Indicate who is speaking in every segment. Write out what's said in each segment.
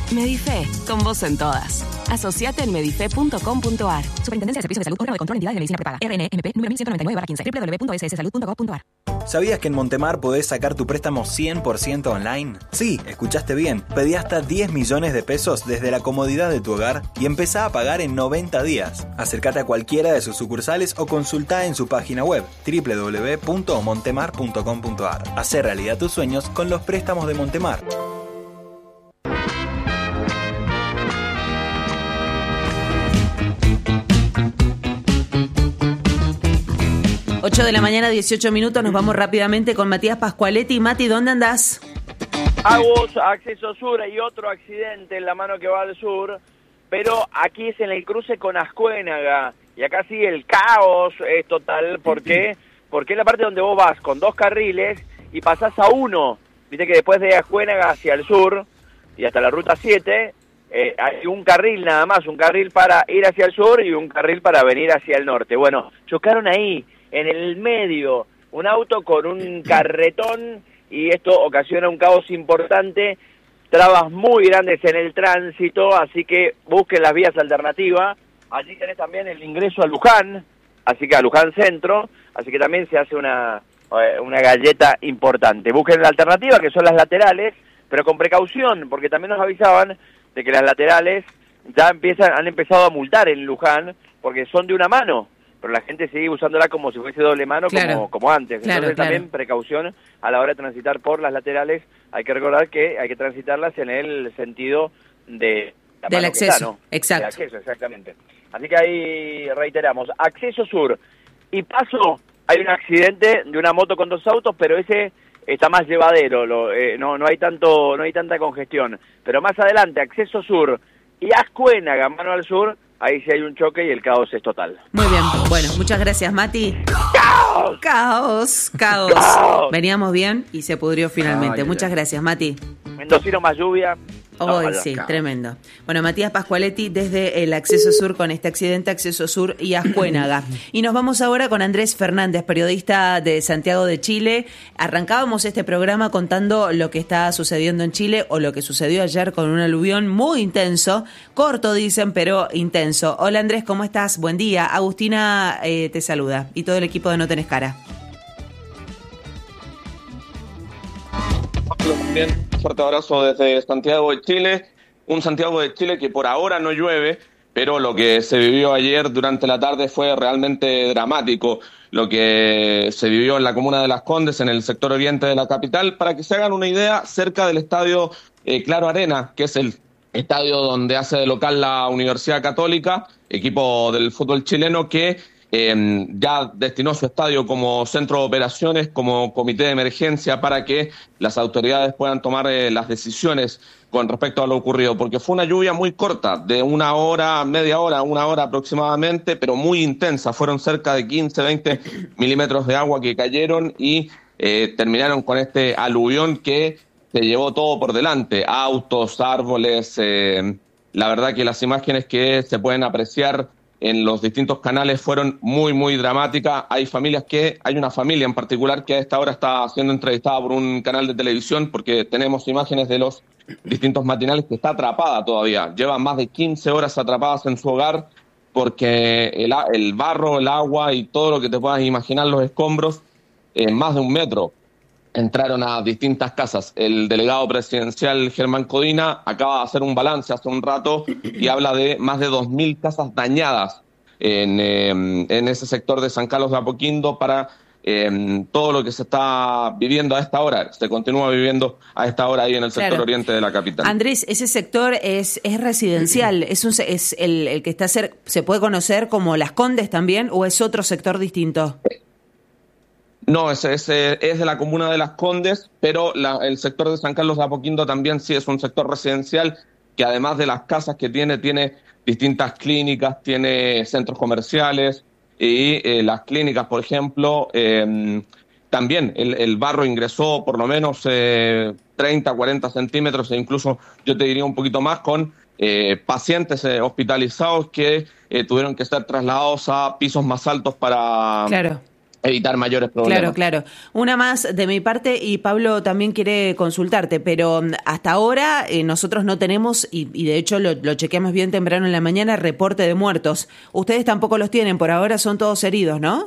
Speaker 1: Medife, con vos en todas. Asociate en medife.com.ar. Superintendencia de Servicios de Salud, órgano de control en entidades de medicina prepaga. RNMP, número 1199/15, www.sssalud.gov.ar.
Speaker 2: ¿Sabías que en Montemar podés sacar tu préstamo 100% online? Sí, escuchaste bien. Pedí hasta 10 millones de pesos desde la comodidad de tu hogar y empezá a pagar en 90 días. Acércate a cualquiera de sus sucursales o consultá en su página web www.montemar.com.ar. Hacé realidad tus sueños con los préstamos de Montemar.
Speaker 3: 8 de la mañana, 18 minutos, nos vamos rápidamente con Matías Pascualetti. Mati, ¿dónde andás?
Speaker 4: Agus, acceso sur, y otro accidente en la mano que va al sur, pero aquí es en el cruce con Ascuénaga, y acá sí el caos es total. ¿Por qué? Porque es la parte donde vos vas con dos carriles y pasás a uno. Viste que después de Ascuénaga hacia el sur y hasta la ruta 7, hay un carril nada más, un carril para ir hacia el sur y un carril para venir hacia el norte. Bueno, chocaron ahí, en el medio, un auto con un carretón, y esto ocasiona un caos importante, trabas muy grandes en el tránsito, así que busquen las vías alternativas. Allí tenés también el ingreso a Luján, así que a Luján Centro, así que también se hace una galleta importante. Busquen la alternativa, que son las laterales, pero con precaución, porque también nos avisaban de que las laterales ya han empezado a multar en Luján, porque son de una mano, pero la gente sigue usándola como si fuese doble mano, claro, como antes.
Speaker 3: Claro,
Speaker 4: entonces también precaución a la hora de transitar por las laterales. Hay que recordar que hay que transitarlas en el sentido de
Speaker 3: del acceso,
Speaker 4: está, ¿no?
Speaker 3: Exacto.
Speaker 4: Del acceso, exactamente. Así que ahí reiteramos, acceso sur y paso, hay un accidente de una moto con dos autos, pero ese está más llevadero, no hay tanta congestión. Pero más adelante, acceso sur y Ascuénaga, mano al sur, ahí sí hay un choque y el caos es total.
Speaker 3: Muy bien, bueno, muchas gracias, Mati. ¡Caos! Veníamos bien y se pudrió finalmente. Muchas gracias, Mati.
Speaker 4: Mendocino más lluvia.
Speaker 3: Hoy sí, tremendo. Bueno, Matías Pascualetti desde el Acceso Sur con este accidente, Acceso Sur y Ascuénaga. Y nos vamos ahora con Andrés Fernández, periodista de Santiago de Chile. Arrancábamos este programa contando lo que está sucediendo en Chile, o lo que sucedió ayer con un aluvión muy intenso, corto dicen, pero intenso. Hola Andrés, ¿cómo estás? Buen día. Agustina te saluda y todo el equipo de No Tenés Cara.
Speaker 5: Bien, fuerte abrazo desde Santiago de Chile, un Santiago de Chile que por ahora no llueve, pero lo que se vivió ayer durante la tarde fue realmente dramático, lo que se vivió en la comuna de Las Condes, en el sector oriente de la capital. Para que se hagan una idea, cerca del estadio Claro Arena, que es el estadio donde hace de local la Universidad Católica, equipo del fútbol chileno que ya destinó su estadio como centro de operaciones, como comité de emergencia, para que las autoridades puedan tomar las decisiones con respecto a lo ocurrido, porque fue una lluvia muy corta, de una hora, media hora, una hora aproximadamente, pero muy intensa. Fueron cerca de 15, 20 milímetros de agua que cayeron y terminaron con este aluvión que se llevó todo por delante, autos, árboles. La verdad que las imágenes que se pueden apreciar en los distintos canales fueron muy, muy dramáticas. Hay una familia en particular que a esta hora está siendo entrevistada por un canal de televisión, porque tenemos imágenes de los distintos matinales, que está atrapada todavía. Lleva más de 15 horas atrapadas en su hogar, porque el barro, el agua y todo lo que te puedas imaginar, los escombros, más de 1 metro, entraron a distintas casas. El delegado presidencial Germán Codina acaba de hacer un balance hace un rato y habla de más de 2.000 casas dañadas en ese sector de San Carlos de Apoquindo para todo lo que se está viviendo a esta hora. Se continúa viviendo a esta hora ahí en el sector oriente de la capital.
Speaker 3: Andrés, ese sector es residencial, es el que está ¿se puede conocer como Las Condes también, o es otro sector distinto?
Speaker 5: No, es de la comuna de Las Condes, pero el sector de San Carlos de Apoquindo también sí es un sector residencial, que además de las casas que tiene distintas clínicas, tiene centros comerciales, y las clínicas, por ejemplo, también el barro ingresó por lo menos 30, 40 centímetros, e incluso yo te diría un poquito más, con pacientes hospitalizados que tuvieron que ser trasladados a pisos más altos para evitar mayores problemas.
Speaker 3: Claro. Una más de mi parte, y Pablo también quiere consultarte, pero hasta ahora nosotros no tenemos, y de hecho lo chequeamos bien temprano en la mañana, reporte de muertos. Ustedes tampoco los tienen, por ahora son todos heridos, ¿no?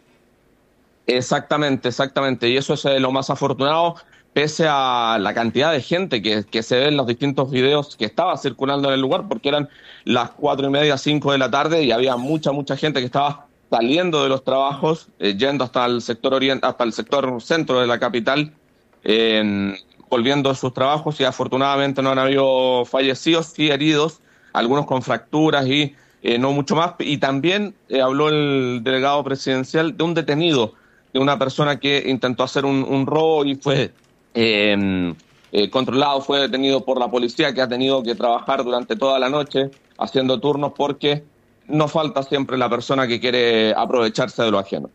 Speaker 5: Exactamente, y eso es lo más afortunado, pese a la cantidad de gente que se ve en los distintos videos que estaba circulando en el lugar, porque eran las 4:30, 5 de la tarde, y había mucha gente que estaba saliendo de los trabajos, yendo hasta el sector hasta el sector centro de la capital, volviendo a sus trabajos, y afortunadamente no han habido fallecidos, sí heridos, algunos con fracturas y no mucho más. Y también habló el delegado presidencial de un detenido, de una persona que intentó hacer un robo y fue controlado, fue detenido por la policía, que ha tenido que trabajar durante toda la noche haciendo turnos, porque no falta siempre la persona que quiere aprovecharse de lo ajeno.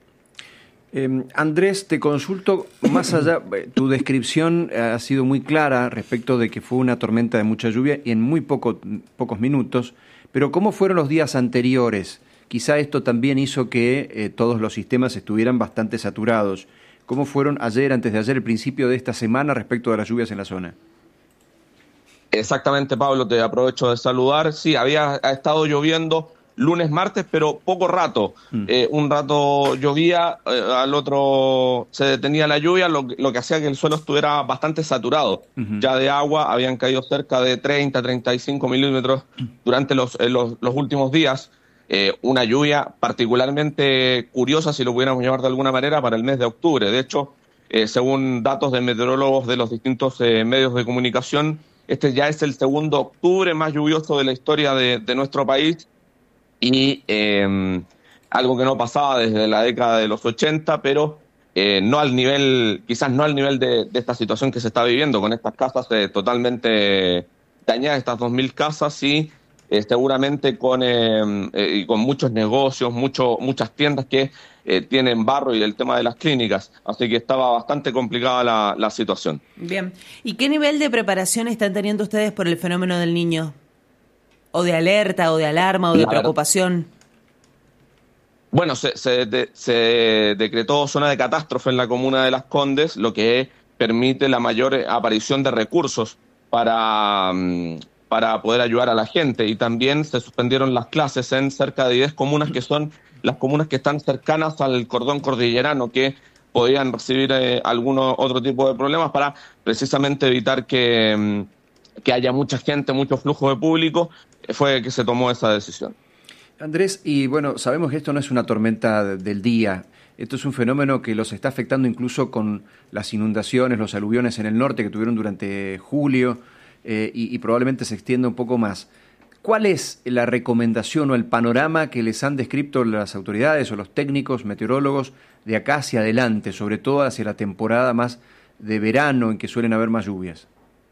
Speaker 6: Andrés, te consulto más allá, tu descripción ha sido muy clara respecto de que fue una tormenta de mucha lluvia y en muy pocos minutos, pero ¿cómo fueron los días anteriores? Quizá esto también hizo que todos los sistemas estuvieran bastante saturados. ¿Cómo fueron ayer, antes de ayer, el principio de esta semana respecto de las lluvias en la zona?
Speaker 5: Exactamente, Pablo, te aprovecho de saludar. Sí, ha estado lloviendo lunes, martes, pero poco rato. Un rato llovía, al otro se detenía la lluvia, lo que hacía que el suelo estuviera bastante saturado. Ya de agua habían caído cerca de 30-35 milímetros durante los últimos días. Una lluvia particularmente curiosa, si lo pudiéramos llamar de alguna manera, para el mes de octubre. De hecho, según datos de meteorólogos de los distintos medios de comunicación, este ya es el segundo octubre más lluvioso de la historia de nuestro país, y algo que no pasaba desde la década de los 80, pero no al nivel, quizás no al nivel de esta situación que se está viviendo, con estas casas totalmente dañadas, estas 2.000 casas, y seguramente con muchos negocios, muchas tiendas que tienen barro, y el tema de las clínicas, así que estaba bastante complicada la situación.
Speaker 3: Bien, ¿y qué nivel de preparación están teniendo ustedes por el fenómeno del Niño? ¿O de alerta, o de alarma, o de preocupación?
Speaker 5: Bueno, se decretó zona de catástrofe en la comuna de Las Condes, lo que permite la mayor aparición de recursos para poder ayudar a la gente, y también se suspendieron las clases en cerca de 10 comunas, que son las comunas que están cercanas al cordón cordillerano, que podían recibir algún otro tipo de problemas, para precisamente evitar que haya mucha gente, mucho flujo de público. Fue que se tomó esa decisión.
Speaker 6: Andrés, y bueno, sabemos que esto no es una tormenta del día, esto es un fenómeno que los está afectando incluso con las inundaciones, los aluviones en el norte que tuvieron durante julio, y probablemente se extienda un poco más. ¿Cuál es la recomendación o el panorama que les han descrito las autoridades o los técnicos meteorólogos de acá hacia adelante, sobre todo hacia la temporada más de verano, en que suelen haber más lluvias?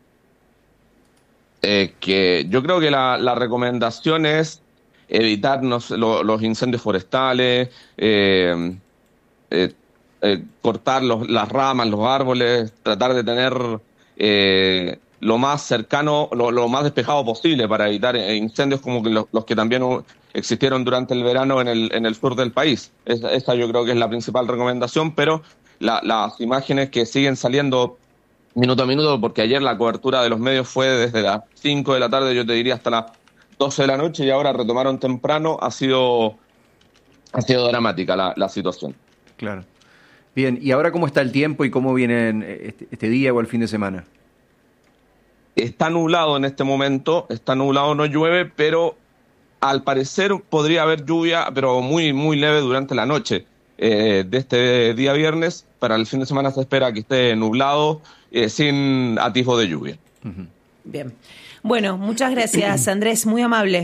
Speaker 5: Que yo creo que la recomendación es evitar los incendios forestales, cortar las ramas, los árboles, tratar de tener lo más cercano, lo más despejado posible, para evitar incendios como los que también existieron durante el verano en el sur del país. Esa yo creo que es la principal recomendación, pero las imágenes que siguen saliendo minuto a minuto, porque ayer la cobertura de los medios fue desde las 5 de la tarde, yo te diría hasta las 12 de la noche, y ahora retomaron temprano, ha sido dramática la situación.
Speaker 6: Claro. Bien, ¿y ahora cómo está el tiempo y cómo viene este día o el fin de semana?
Speaker 5: Está nublado en este momento, no llueve, pero al parecer podría haber lluvia, pero muy, muy leve durante la noche de este día viernes. Para el fin de semana se espera que esté nublado, sin atisbo de lluvia.
Speaker 3: Bien. Bueno, muchas gracias, Andrés, muy amable.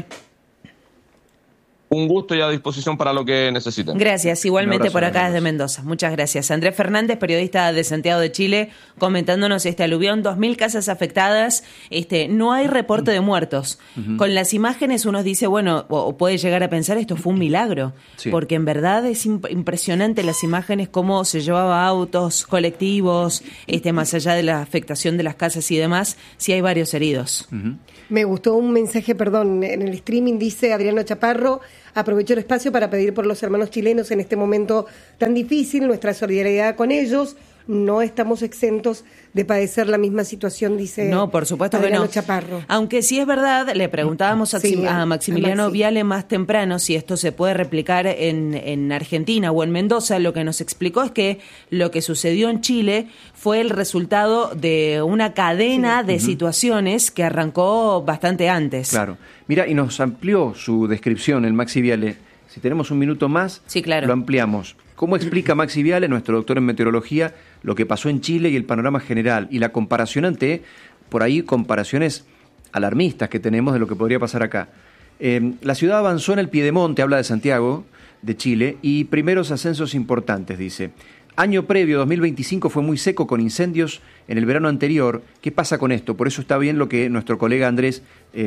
Speaker 5: Un gusto y a disposición para lo que necesiten.
Speaker 3: Gracias, igualmente por acá desde Mendoza. Muchas gracias. Andrés Fernández, periodista de Santiago de Chile, comentándonos este aluvión, 2.000 casas afectadas, no hay reporte de muertos. Con las imágenes uno dice, bueno, o puede llegar a pensar, esto fue un milagro, sí, porque en verdad es impresionante las imágenes, cómo se llevaba autos, colectivos, más allá de la afectación de las casas y demás, sí hay varios heridos.
Speaker 7: Me gustó un mensaje, en el streaming dice Adriano Chaparro: Aprovecho el espacio para pedir por los hermanos chilenos en este momento tan difícil, nuestra solidaridad con ellos. No estamos exentos de padecer la misma situación, dice.
Speaker 3: No, por supuesto que no.
Speaker 7: Chaparro.
Speaker 3: Aunque sí es verdad, le preguntábamos a Maximiliano Viale más temprano si esto se puede replicar en Argentina o en Mendoza. Lo que nos explicó es que lo que sucedió en Chile fue el resultado de una cadena de situaciones que arrancó bastante antes.
Speaker 6: Claro. Mira, y nos amplió su descripción el Maxi Viale. Si tenemos un minuto más, lo ampliamos. ¿Cómo explica Maxi Viale, nuestro doctor en meteorología, lo que pasó en Chile y el panorama general? Y la comparación ante, por ahí, comparaciones alarmistas que tenemos de lo que podría pasar acá. La ciudad avanzó en el piedemonte, habla de Santiago, de Chile, y primeros ascensos importantes, dice. Año previo, 2025, fue muy seco con incendios en el verano anterior. ¿Qué pasa con esto? Por eso está bien lo que nuestro colega Andrés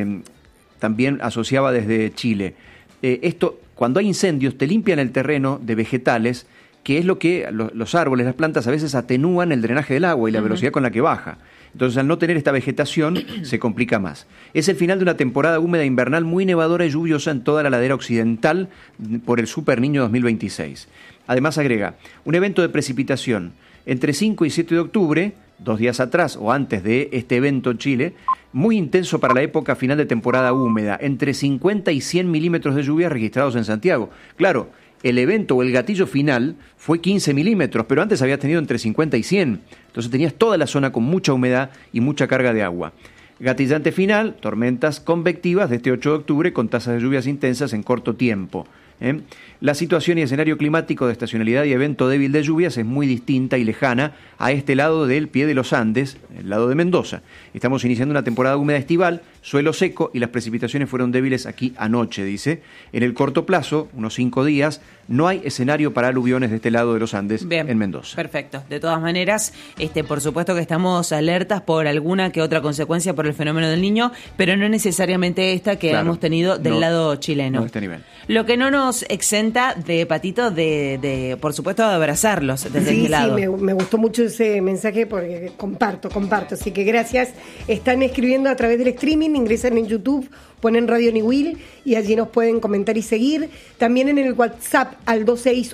Speaker 6: también asociaba desde Chile. Esto, cuando hay incendios, te limpian el terreno de vegetales, que es lo que los árboles, las plantas a veces atenúan el drenaje del agua y la velocidad con la que baja. Entonces, al no tener esta vegetación, se complica más. Es el final de una temporada húmeda invernal muy nevadora y lluviosa en toda la ladera occidental por el Super Niño 2026. Además, agrega, un evento de precipitación entre 5 y 7 de octubre, 2 días atrás o antes de este evento en Chile, muy intenso para la época final de temporada húmeda, entre 50 y 100 milímetros de lluvia registrados en Santiago. Claro, el evento o el gatillo final fue 15 milímetros, pero antes había tenido entre 50 y 100. Entonces tenías toda la zona con mucha humedad y mucha carga de agua. Gatillante final, tormentas convectivas de este 8 de octubre con tasas de lluvias intensas en corto tiempo. La situación y escenario climático de estacionalidad y evento débil de lluvias es muy distinta y lejana a este lado del pie de los Andes, el lado de Mendoza. Estamos iniciando una temporada húmeda estival, suelo seco y las precipitaciones fueron débiles aquí anoche, dice. En el corto plazo, unos 5 días, no hay escenario para aluviones de este lado de los Andes en Mendoza.
Speaker 3: Perfecto. De todas maneras, por supuesto que estamos alertas por alguna que otra consecuencia por el fenómeno del Niño, pero no necesariamente esta que hemos tenido del lado chileno.
Speaker 6: No este nivel.
Speaker 3: Lo que no nos exenta de, Patito, de por supuesto, de abrazarlos desde este lado.
Speaker 7: Sí, me gustó mucho ese mensaje porque comparto. Así que gracias. Están escribiendo a través del streaming, ingresan en YouTube, ponen Radio Niwil y allí nos pueden comentar y seguir. También en el WhatsApp al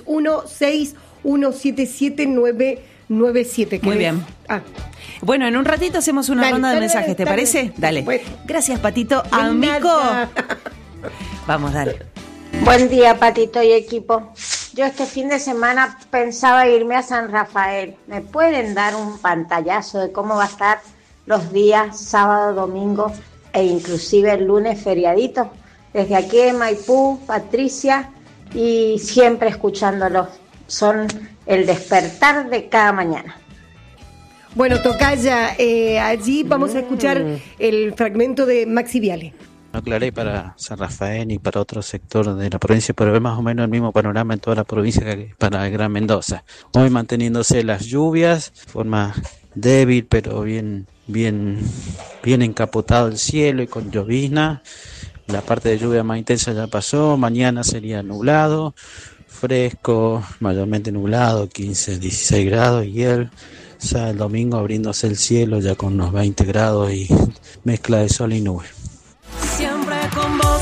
Speaker 7: 261-6177-997.
Speaker 3: Muy bien. Bueno, en un ratito hacemos una ronda de mensajes, ¿te parece? Dale. Bueno. Gracias, Patito. Amigo. Vamos, dale.
Speaker 8: Buen día, Patito y equipo. Yo este fin de semana pensaba irme a San Rafael. ¿Me pueden dar un pantallazo de cómo va a estar los días sábado, domingo e inclusive el lunes feriadito? Desde aquí de Maipú, Patricia, y siempre escuchándolos. Son el despertar de cada mañana.
Speaker 7: Bueno, tocaya, allí vamos a escuchar el fragmento de Maxi Viale.
Speaker 9: No aclaré para San Rafael y para otro sector de la provincia, pero es más o menos el mismo panorama en toda la provincia que para el Gran Mendoza. Hoy manteniéndose las lluvias, de forma débil, pero bien encapotado el cielo y con llovizna. La parte de lluvia más intensa ya pasó, mañana sería nublado, fresco, mayormente nublado, 15, 16 grados y el domingo abriéndose el cielo ya con unos 20 grados y mezcla de sol y nube.
Speaker 10: Siempre con vos,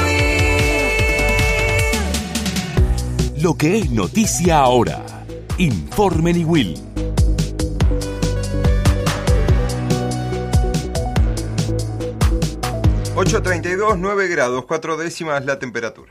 Speaker 10: Niwil.
Speaker 11: Lo que es noticia ahora. Informe Niwil.
Speaker 12: 8:32, 9 grados, 4 décimas la temperatura.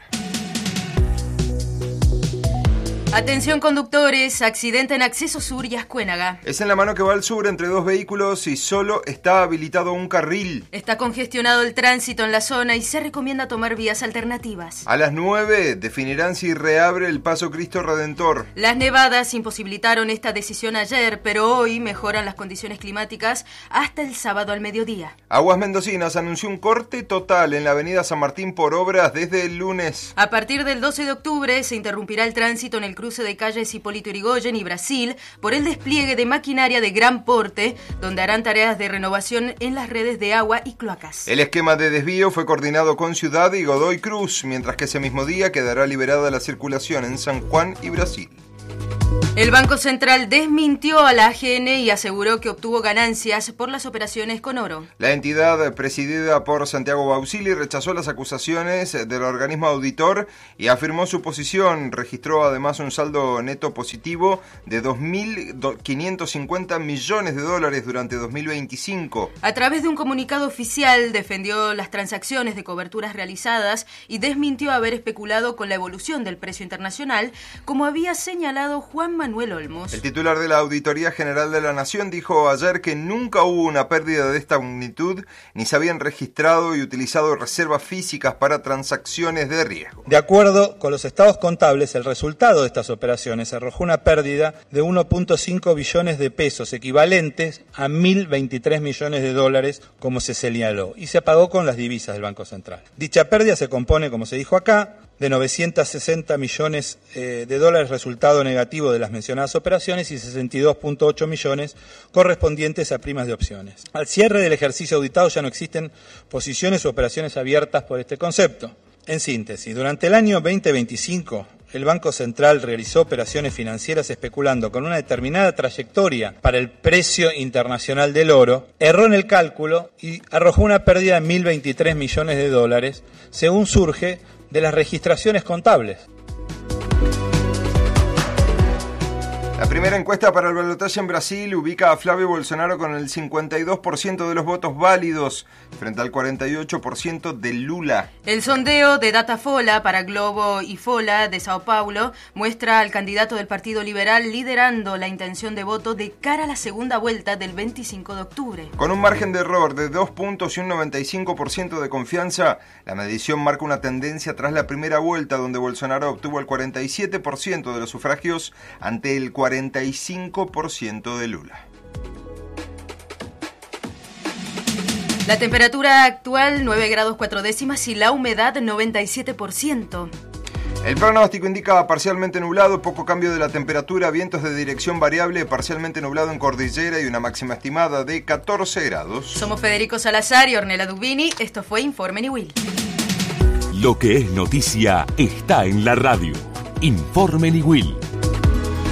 Speaker 13: Atención conductores, accidente en Acceso Sur y Ascuénaga.
Speaker 12: Es en la mano que va al sur entre dos vehículos y solo está habilitado un carril.
Speaker 13: Está congestionado el tránsito en la zona y se recomienda tomar vías alternativas.
Speaker 12: A las 9 definirán si reabre el Paso Cristo Redentor.
Speaker 13: Las nevadas imposibilitaron esta decisión ayer, pero hoy mejoran las condiciones climáticas hasta el sábado al mediodía.
Speaker 12: Aguas Mendocinas anunció un corte total en la avenida San Martín por obras desde el lunes.
Speaker 13: A partir del 12 de octubre se interrumpirá el tránsito en el cruce de calles Hipólito Yrigoyen y Brasil por el despliegue de maquinaria de gran porte, donde harán tareas de renovación en las redes de agua y cloacas.
Speaker 12: El esquema de desvío fue coordinado con Ciudad y Godoy Cruz, mientras que ese mismo día quedará liberada la circulación en San Juan y Brasil.
Speaker 13: El Banco Central desmintió a la AGN y aseguró que obtuvo ganancias por las operaciones con oro.
Speaker 12: La entidad presidida por Santiago Bausili rechazó las acusaciones del organismo auditor y afirmó su posición. Registró además un saldo neto positivo de 2.550 millones de dólares durante 2025.
Speaker 13: A través de un comunicado oficial defendió las transacciones de coberturas realizadas y desmintió haber especulado con la evolución del precio internacional, como había señalado Juan Manuel Olmos.
Speaker 12: El titular de la Auditoría General de la Nación dijo ayer que nunca hubo una pérdida de esta magnitud, ni se habían registrado y utilizado reservas físicas para transacciones de riesgo.
Speaker 14: De acuerdo con los estados contables, el resultado de estas operaciones arrojó una pérdida de 1.5 billones de pesos, equivalentes a 1.023 millones de dólares, como se señaló, y se pagó con las divisas del Banco Central. Dicha pérdida se compone, como se dijo acá, de 960 millones de dólares resultado negativo de las mencionadas operaciones y 62.8 millones correspondientes a primas de opciones. Al cierre del ejercicio auditado ya no existen posiciones o operaciones abiertas por este concepto. En síntesis, durante el año 2025, el Banco Central realizó operaciones financieras especulando con una determinada trayectoria para el precio internacional del oro, erró en el cálculo y arrojó una pérdida de 1.023 millones de dólares, según surge de las registraciones contables.
Speaker 12: La primera encuesta para el balotaje en Brasil ubica a Flávio Bolsonaro con el 52% de los votos válidos frente al 48% de Lula.
Speaker 13: El sondeo de Datafola para Globo y Fola de Sao Paulo muestra al candidato del Partido Liberal liderando la intención de voto de cara a la segunda vuelta del 25 de octubre.
Speaker 12: Con un margen de error de 2 puntos y un 95% de confianza, la medición marca una tendencia tras la primera vuelta donde Bolsonaro obtuvo el 47% de los sufragios ante el 45% de Lula.
Speaker 13: La temperatura actual 9 grados 4 décimas y la humedad 97%.
Speaker 12: El pronóstico indica parcialmente nublado, poco cambio de la temperatura, vientos de dirección variable, parcialmente nublado en cordillera y una máxima estimada de 14 grados.
Speaker 13: Somos Federico Salazar y Ornella Dubini. Esto fue Informe Niwil.
Speaker 11: Lo que es noticia está en la radio. Informe Niwil.